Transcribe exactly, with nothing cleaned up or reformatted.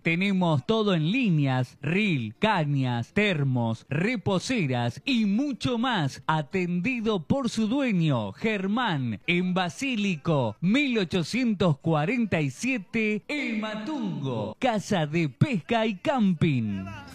Tenemos todo en líneas, reel, cañas, termos, reposeras y mucho más. Atendido por su dueño, Germán, en Basílico, mil ochocientos cuarenta y siete, El Matungo, Casa de Pesca y Camping.